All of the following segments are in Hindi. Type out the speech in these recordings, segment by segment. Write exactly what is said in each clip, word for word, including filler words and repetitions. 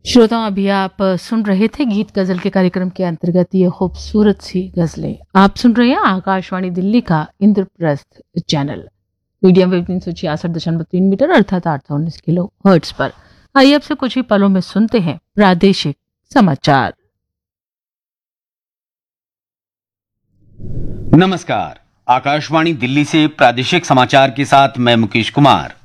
श्रोताओं, अभी आप सुन रहे थे गीत गजल के कार्यक्रम के अंतर्गत ये खूबसूरत सी गजलें। आप सुन रहे हैं आकाशवाणी दिल्ली का इंद्रप्रस्थ चैनल, मीडियम वेव तीन सौ छियासठ दशमलव तीन मीटर अर्थात आठ सौ उन्नीस किलो हर्ट्ज पर। आइए अब से कुछ ही पलों में सुनते हैं प्रादेशिक समाचार। नमस्कार, आकाशवाणी दिल्ली से प्रादेशिक समाचार के साथ मैं मुकेश कुमार।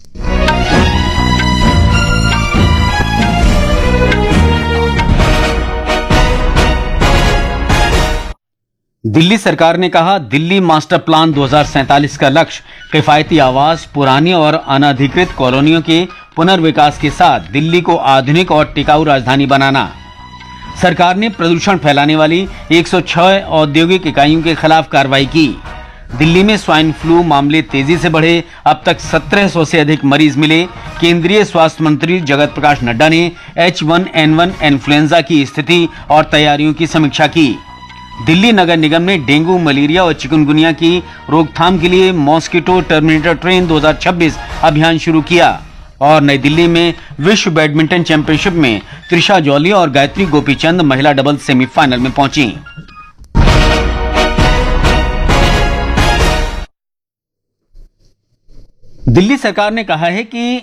दिल्ली सरकार ने कहा, दिल्ली मास्टर प्लान दो हज़ार सैंतालीस का लक्ष्य किफायती आवास, पुरानी और अनधिकृत कॉलोनियों के पुनर्विकास के साथ दिल्ली को आधुनिक और टिकाऊ राजधानी बनाना। सरकार ने प्रदूषण फैलाने वाली एक सौ छह औद्योगिक इकाइयों के खिलाफ कार्रवाई की। दिल्ली में स्वाइन फ्लू मामले तेजी से बढ़े, अब तक सत्रह सौ से अधिक मरीज मिले। केंद्रीय स्वास्थ्य मंत्री जगत प्रकाश नड्डा ने H one N one influenza की स्थिति और तैयारियों की समीक्षा की। दिल्ली नगर निगम ने डेंगू, मलेरिया और चिकनगुनिया की रोकथाम के लिए मॉस्किटो टर्मिनेटर ट्रेन दो हज़ार छब्बीस अभियान शुरू किया। और नई दिल्ली में विश्व बैडमिंटन चैंपियनशिप में त्रिशा जॉली और गायत्री गोपीचंद महिला डबल्स सेमीफाइनल में पहुंची। दिल्ली सरकार ने कहा है कि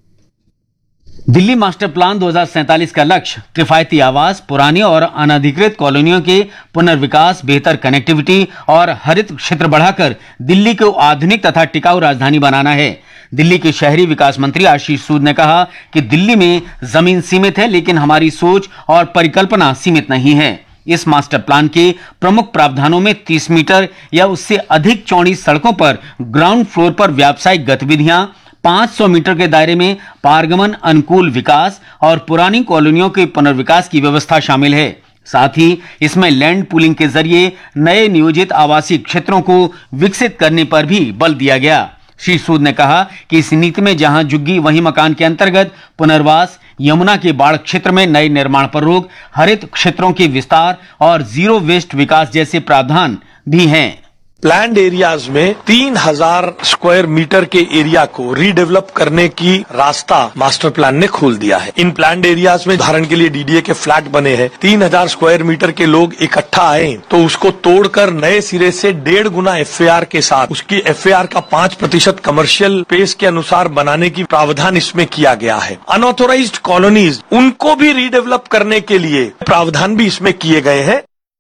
दिल्ली मास्टर प्लान दो हज़ार सैंतालीस का लक्ष्य किफायती आवास, पुरानी और अनधिकृत कॉलोनियों के पुनर्विकास, बेहतर कनेक्टिविटी और हरित क्षेत्र बढ़ाकर दिल्ली को आधुनिक तथा टिकाऊ राजधानी बनाना है। दिल्ली के शहरी विकास मंत्री आशीष सूद ने कहा कि दिल्ली में जमीन सीमित है, लेकिन हमारी सोच और परिकल्पना सीमित नहीं है। इस मास्टर प्लान के प्रमुख प्रावधानों में तीस मीटर या उससे अधिक चौड़ी सड़कों पर ग्राउंड फ्लोर पर व्यावसायिक गतिविधियां, पाँच सौ मीटर के दायरे में पारगमन अनुकूल विकास और पुरानी कॉलोनियों के पुनर्विकास की व्यवस्था शामिल है। साथ ही इसमें लैंड पूलिंग के जरिए नए नियोजित आवासीय क्षेत्रों को विकसित करने पर भी बल दिया गया। श्री सूद ने कहा कि इस नीति में जहां झुग्गी वहीं मकान के अंतर्गत पुनर्वास, यमुना के बाढ़ क्षेत्र में नए निर्माण पर रोक, हरित क्षेत्रों के विस्तार और जीरो वेस्ट विकास जैसे प्रावधान भी हैं। प्लान्ड एरियाज में तीन हज़ार स्क्वायर मीटर के एरिया को रीडेवलप करने की रास्ता मास्टर प्लान ने खोल दिया है। इन प्लान्ड एरियाज में उदाहरण के लिए डीडीए के फ्लैट बने हैं। तीन हज़ार स्क्वायर मीटर के लोग इकट्ठा आए तो उसको तोड़कर नए सिरे से डेढ़ गुना एफएआर के साथ उसकी एफएआर का पांच प्रतिशत कमर्शियल पेस के अनुसार बनाने की प्रावधान इसमें किया गया है। अनऑथोराइज्ड कॉलोनीज, उनको भी रीडेवलप करने के लिए प्रावधान भी इसमें किए गए हैं।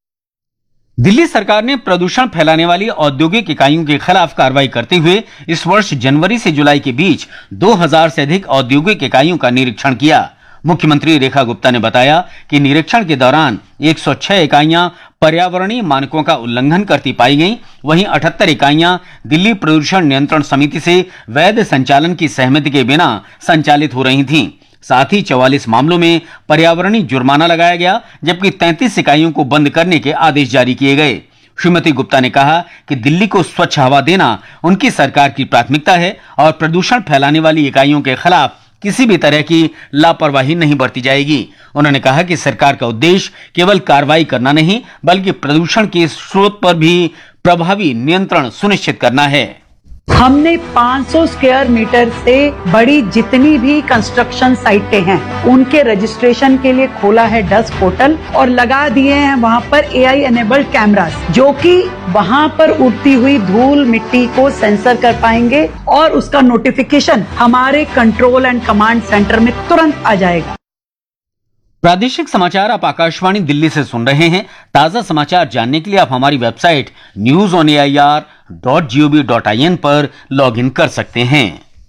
दिल्ली सरकार ने प्रदूषण फैलाने वाली औद्योगिक इकाइयों के खिलाफ कार्रवाई करते हुए इस वर्ष जनवरी से जुलाई के बीच दो हज़ार से अधिक औद्योगिक इकाइयों का निरीक्षण किया। मुख्यमंत्री रेखा गुप्ता ने बताया कि निरीक्षण के दौरान एक सौ छह इकाइयां पर्यावरणीय मानकों का उल्लंघन करती पाई गईं, वहीं अठहत्तर इकाइयां दिल्ली प्रदूषण नियंत्रण समिति से वैध संचालन की सहमति के बिना संचालित हो रही थीं। साथ ही चौवालीस मामलों में पर्यावरणीय जुर्माना लगाया गया, जबकि तैंतीस इकाइयों को बंद करने के आदेश जारी किए गए। श्रीमती गुप्ता ने कहा कि दिल्ली को स्वच्छ हवा देना उनकी सरकार की प्राथमिकता है और प्रदूषण फैलाने वाली इकाइयों के खिलाफ किसी भी तरह की लापरवाही नहीं बरती जाएगी। उन्होंने कहा कि सरकार का उद्देश्य केवल कार्रवाई करना नहीं, बल्कि प्रदूषण के स्रोत पर भी प्रभावी नियंत्रण सुनिश्चित करना है। हमने पाँच सौ स्क्वायर मीटर से बड़ी जितनी भी कंस्ट्रक्शन साइटें हैं उनके रजिस्ट्रेशन के लिए खोला है डस्ट पोर्टल और लगा दिए हैं वहां पर एआई एनेबल्ड कैमरास, जो कि वहां पर उड़ती हुई धूल मिट्टी को सेंसर कर पाएंगे और उसका नोटिफिकेशन हमारे कंट्रोल एंड कमांड सेंटर में तुरंत आ जाएगा। प्रादेशिक समाचार आप आकाशवाणी दिल्ली से सुन रहे हैं। ताजा समाचार जानने के लिए आप हमारी website news on A I R dot G O V dot I N पर लॉग इन कर सकते हैं।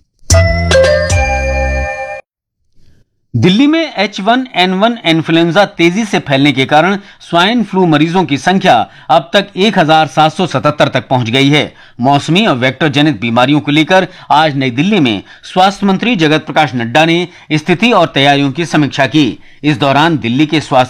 दिल्ली में H one N one influenza तेजी से फैलने के कारण स्वाइन फ्लू मरीजों की संख्या अब तक एक हज़ार सात सौ सतहत्तर तक पहुंच गई है। मौसमी और वेक्टर जनित बीमारियों को लेकर आज नई दिल्ली में स्वास्थ्य मंत्री जगत प्रकाश नड्डा ने स्थिति और तैयारियों की समीक्षा की। इस दौरान दिल्ली के स्वास्थ्य